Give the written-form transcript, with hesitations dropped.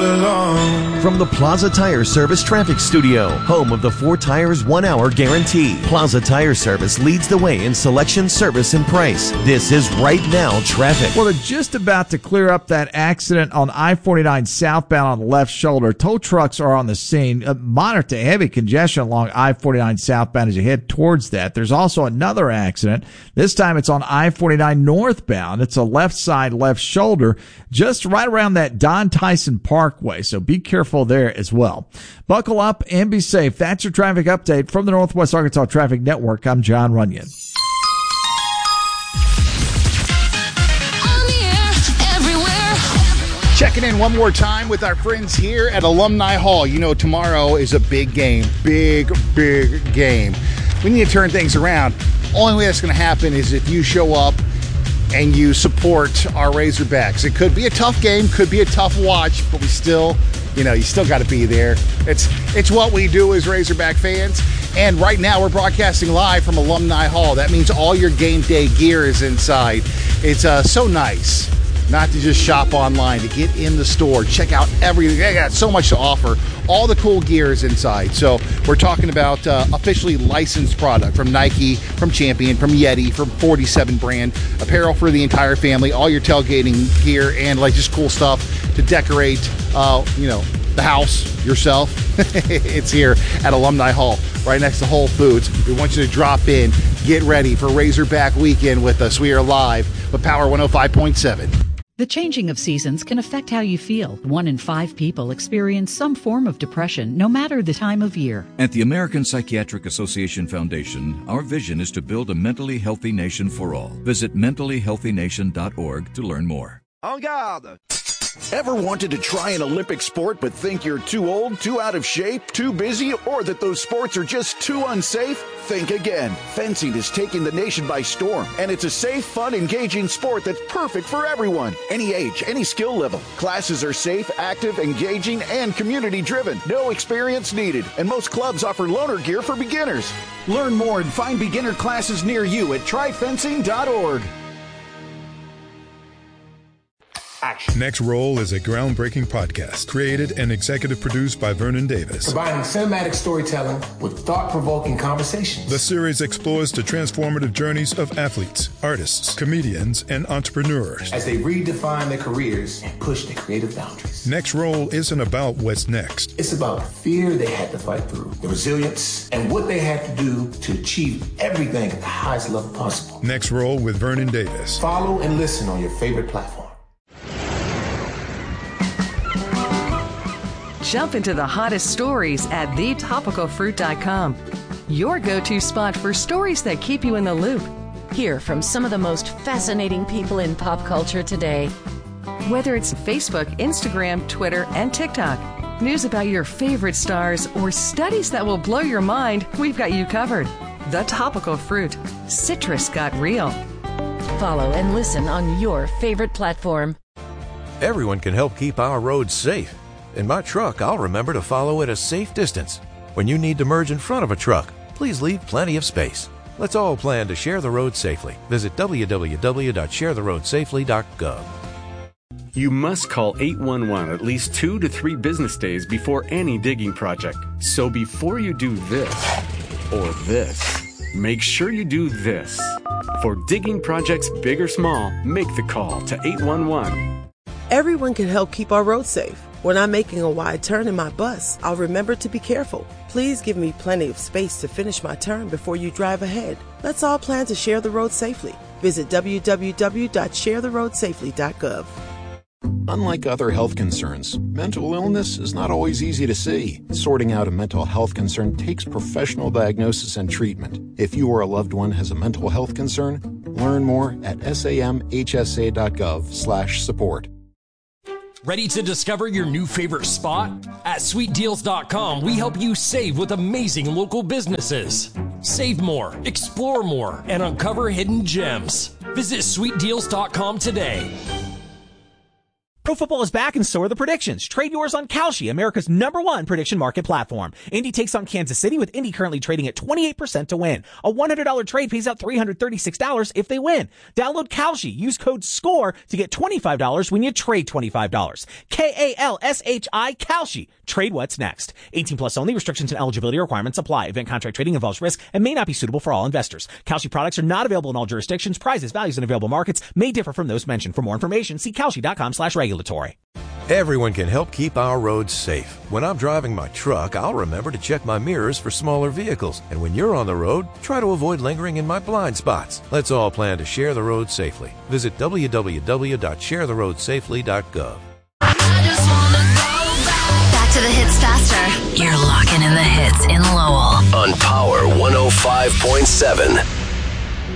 belong. From the Plaza Tire Service Traffic Studio, home of the 4 Tires 1 Hour Guarantee, Plaza Tire Service leads the way in selection, service, and price. This is Right Now Traffic. Well, they're just about to clear up that accident on I-49 southbound on the left shoulder. Tow trucks are on the scene. Moderate to heavy congestion along I-49 southbound as you head towards that. There's also another accident. This time it's on I-49 northbound. It's a left side, left shoulder, just right around that Don Tyson Parkway. So be careful there as well. Buckle up and be safe. That's your traffic update from the Northwest Arkansas Traffic Network. I'm John Runyon. Checking in one more time with our friends here at Alumni Hall. You know, tomorrow is a big game. Big game. We need to turn things around. Only way that's going to happen is if you show up and you support our Razorbacks. It could be a tough game, could be a tough watch, but we still, you still got to be there. It's what we do as Razorback fans. And right now we're broadcasting live from Alumni Hall. That means all your game day gear is inside. It's so nice not to just shop online, to get in the store, check out everything. They got so much to offer. All the cool gear is inside. So we're talking about officially licensed product from Nike, from Champion, from Yeti, from 47 brand, apparel for the entire family, all your tailgating gear, and just cool stuff to decorate, the house yourself. It's here at Alumni Hall, right next to Whole Foods. We want you to drop in, get ready for Razorback Weekend with us. We are live with Power 105.7. The changing of seasons can affect how you feel. 1 in 5 people experience some form of depression, no matter the time of year. At the American Psychiatric Association Foundation, our vision is to build a mentally healthy nation for all. Visit mentallyhealthynation.org to learn more. En garde! Ever wanted to try an Olympic sport but think you're too old, too out of shape, too busy, or that those sports are just too unsafe? Think again. Fencing is taking the nation by storm, and it's a safe, fun, engaging sport that's perfect for everyone. Any age, any skill level. Classes are safe, active, engaging, and community-driven. No experience needed, and most clubs offer loaner gear for beginners. Learn more and find beginner classes near you at tryfencing.org. Action. Next Roll is a groundbreaking podcast created and executive produced by Vernon Davis. Combining cinematic storytelling with thought-provoking conversations. The series explores the transformative journeys of athletes, artists, comedians, and entrepreneurs as they redefine their careers and push their creative boundaries. Next Roll isn't about what's next. It's about the fear they had to fight through, the resilience, and what they had to do to achieve everything at the highest level possible. Next Roll with Vernon Davis. Follow and listen on your favorite platform. Jump into the hottest stories at thetopicalfruit.com. Your go-to spot for stories that keep you in the loop. Hear from some of the most fascinating people in pop culture today. Whether it's Facebook, Instagram, Twitter, and TikTok, news about your favorite stars, or studies that will blow your mind, we've got you covered. The Topical Fruit. Citrus got real. Follow and listen on your favorite platform. Everyone can help keep our roads safe. In my truck, I'll remember to follow at a safe distance. When you need to merge in front of a truck, please leave plenty of space. Let's all plan to share the road safely. Visit www.sharetheroadsafely.gov. You must call 811 at least 2 to 3 business days before any digging project. So before you do this or this, make sure you do this. For digging projects big or small, make the call to 811. Everyone can help keep our roads safe. When I'm making a wide turn in my bus, I'll remember to be careful. Please give me plenty of space to finish my turn before you drive ahead. Let's all plan to share the road safely. Visit www.sharetheroadsafely.gov. Unlike other health concerns, mental illness is not always easy to see. Sorting out a mental health concern takes professional diagnosis and treatment. If you or a loved one has a mental health concern, learn more at samhsa.gov/support. Ready to discover your new favorite spot? At sweetdeals.com, we help you save with amazing local businesses. Save more, explore more, and uncover hidden gems. Visit sweetdeals.com today. Pro football is back and so are the predictions. Trade yours on Kalshi, America's #1 prediction market platform. Indy takes on Kansas City, with Indy currently trading at 28% to win. A $100 trade pays out $336 if they win. Download Kalshi. Use code SCORE to get $25 when you trade $25. Kalshi, Kalshi. Trade what's next. 18 plus only. Restrictions and eligibility requirements apply. Event contract trading involves risk and may not be suitable for all investors. Kalshi products are not available in all jurisdictions. Prices, values, and available markets may differ from those mentioned. For more information, see kalshi.com/regulatory. Everyone can help keep our roads safe. When I'm driving my truck, I'll remember to check my mirrors for smaller vehicles. And when you're on the road, try to avoid lingering in my blind spots. Let's all plan to share the road safely. Visit www.sharetheroadsafely.gov. Back to the hits faster. You're locking in the hits in Lowell. On Power 105.7.